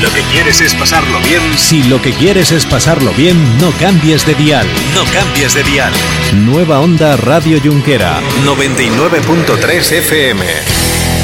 lo que quieres es pasarlo bien... Si lo que quieres es pasarlo bien, no cambies de dial. No cambies de dial. Nueva Onda Radio Junquera. 99.3 FM.